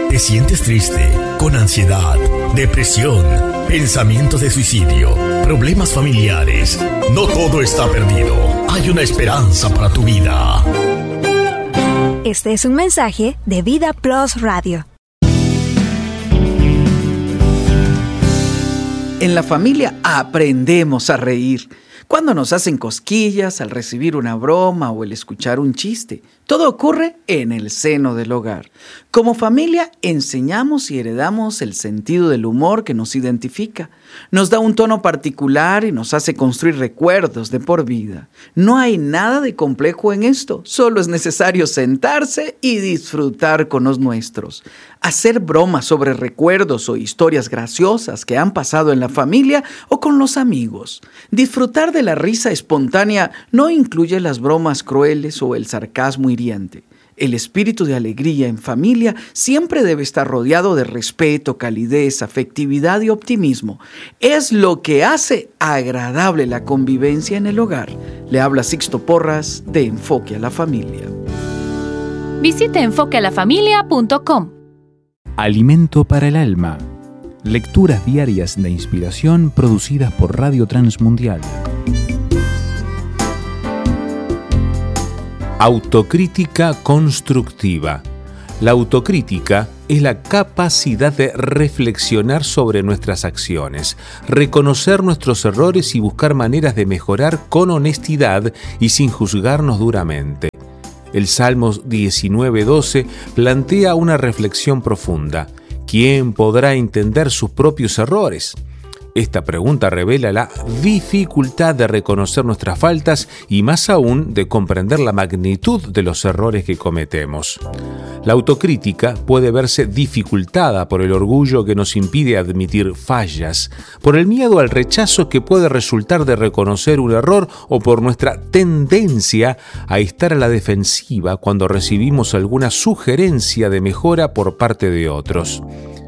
¿Te sientes triste, con ansiedad, depresión, pensamientos de suicidio, problemas familiares? No todo está perdido. Hay una esperanza para tu vida. Este es un mensaje de Vida Plus Radio. En la familia aprendemos a reír. Cuando nos hacen cosquillas, al recibir una broma o el escuchar un chiste. Todo ocurre en el seno del hogar. Como familia enseñamos y heredamos el sentido del humor que nos identifica. Nos da un tono particular y nos hace construir recuerdos de por vida. No hay nada de complejo en esto. Solo es necesario sentarse y disfrutar con los nuestros. Hacer bromas sobre recuerdos o historias graciosas que han pasado en la familia o con los amigos. Disfrutar de la risa espontánea no incluye las bromas crueles o el sarcasmo hiriente. El espíritu de alegría en familia siempre debe estar rodeado de respeto, calidez, afectividad y optimismo. Es lo que hace agradable la convivencia en el hogar. Le habla Sixto Porras de Enfoque a la Familia. Visite enfoquealafamilia.com. Alimento para el alma. Lecturas diarias de inspiración producidas por Radio Transmundial. Autocrítica constructiva. La autocrítica es la capacidad de reflexionar sobre nuestras acciones, reconocer nuestros errores y buscar maneras de mejorar con honestidad y sin juzgarnos duramente. El Salmo 19:12 plantea una reflexión profunda. ¿Quién podrá entender sus propios errores? Esta pregunta revela la dificultad de reconocer nuestras faltas y más aún de comprender la magnitud de los errores que cometemos. La autocrítica puede verse dificultada por el orgullo que nos impide admitir fallas, por el miedo al rechazo que puede resultar de reconocer un error o por nuestra tendencia a estar a la defensiva cuando recibimos alguna sugerencia de mejora por parte de otros.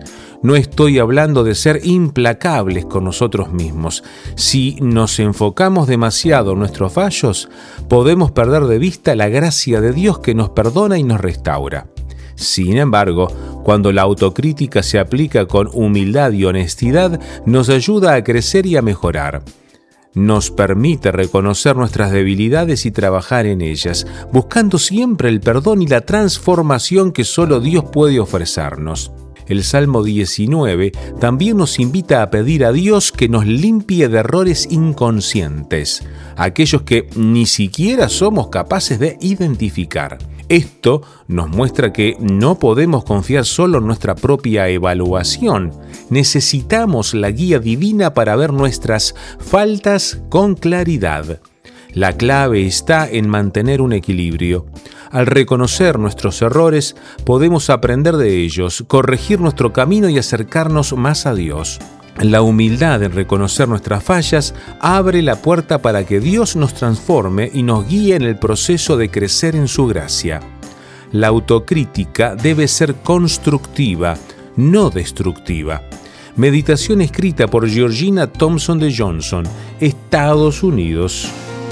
No estoy hablando de ser implacables con nosotros mismos. Si nos enfocamos demasiado en nuestros fallos, podemos perder de vista la gracia de Dios que nos perdona y nos restaura. Sin embargo, cuando la autocrítica se aplica con humildad y honestidad, nos ayuda a crecer y a mejorar. Nos permite reconocer nuestras debilidades y trabajar en ellas, buscando siempre el perdón y la transformación que solo Dios puede ofrecernos. El Salmo 19 también nos invita a pedir a Dios que nos limpie de errores inconscientes, aquellos que ni siquiera somos capaces de identificar. Esto nos muestra que no podemos confiar solo en nuestra propia evaluación. Necesitamos la guía divina para ver nuestras faltas con claridad. La clave está en mantener un equilibrio. Al reconocer nuestros errores, podemos aprender de ellos, corregir nuestro camino y acercarnos más a Dios. La humildad en reconocer nuestras fallas abre la puerta para que Dios nos transforme y nos guíe en el proceso de crecer en su gracia. La autocrítica debe ser constructiva, no destructiva. Meditación escrita por Georgina Thompson de Johnson, Estados Unidos.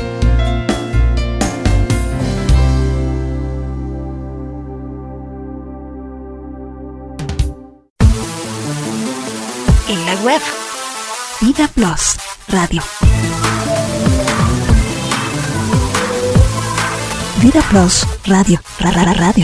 En la web, Vida Plus Radio. Vida Plus Radio. Radio.